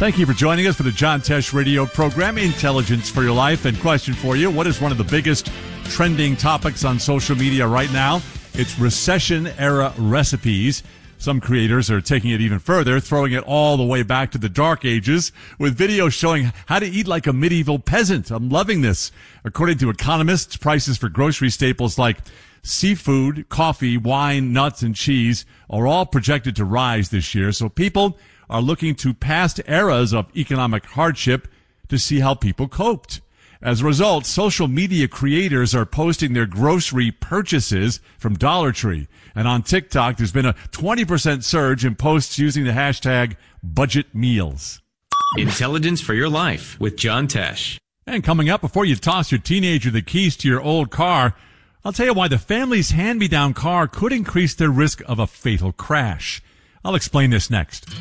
Thank you for joining us for the John Tesh radio program, Intelligence for Your Life. And question for you, what is one of the biggest trending topics on social media right now? It's recession-era recipes. Some creators are taking it even further, throwing it all the way back to the Dark Ages with videos showing how to eat like a medieval peasant. I'm loving this. According to economists, prices for grocery staples like seafood, coffee, wine, nuts, and cheese are all projected to rise this year. So people are looking to past eras of economic hardship to see how people coped. As a result, social media creators are posting their grocery purchases from Dollar Tree. And on TikTok, there's been a 20% surge in posts using the hashtag budget meals. Intelligence for Your Life with John Tesh. And coming up, before you toss your teenager the keys to your old car, I'll tell you why the family's hand-me-down car could increase their risk of a fatal crash. I'll explain this next.